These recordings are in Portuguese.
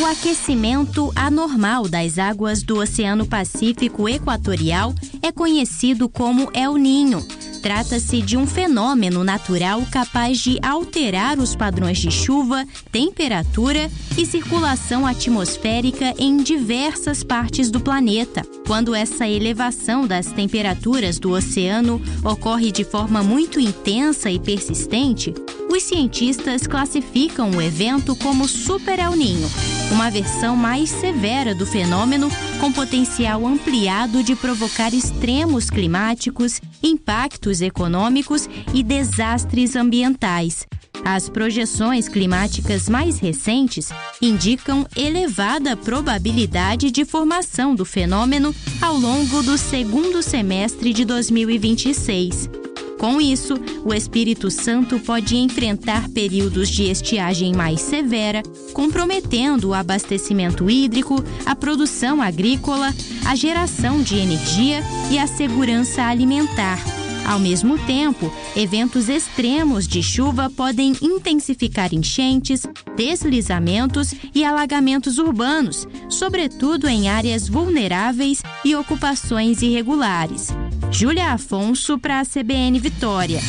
aquecimento anormal das águas do Oceano Pacífico Equatorial é conhecido como El Niño. Trata-se de um fenômeno natural capaz de alterar os padrões de chuva, temperatura e circulação atmosférica em diversas partes do planeta. Quando essa elevação das temperaturas do oceano ocorre de forma muito intensa e persistente, os cientistas classificam o evento como Super El Niño, uma versão mais severa do fenômeno com potencial ampliado de provocar extremos climáticos, impactos econômicos e desastres ambientais. As projeções climáticas mais recentes indicam elevada probabilidade de formação do fenômeno ao longo do segundo semestre de 2026. Com isso, o Espírito Santo pode enfrentar períodos de estiagem mais severa, comprometendo o abastecimento hídrico, a produção agrícola, a geração de energia e a segurança alimentar. Ao mesmo tempo, eventos extremos de chuva podem intensificar enchentes, deslizamentos e alagamentos urbanos, sobretudo em áreas vulneráveis e ocupações irregulares. Júlia Afonso para a CBN Vitória.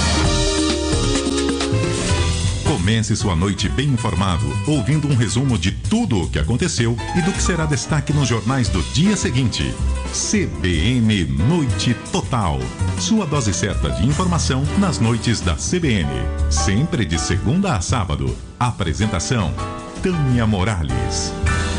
Comece sua noite bem informado, ouvindo um resumo de tudo o que aconteceu e do que será destaque nos jornais do dia seguinte. CBN Noite Total. Sua dose certa de informação nas noites da CBN. Sempre de segunda a sábado. Apresentação: Tânia Morales.